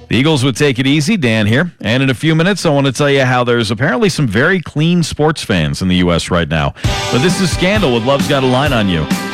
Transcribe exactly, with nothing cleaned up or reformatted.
The Eagles would take it easy. Dan here. And in a few minutes, I want to tell you how there's apparently some very clean sports fans in the U S right now. But this is Scandal with Love's Got a Line on You.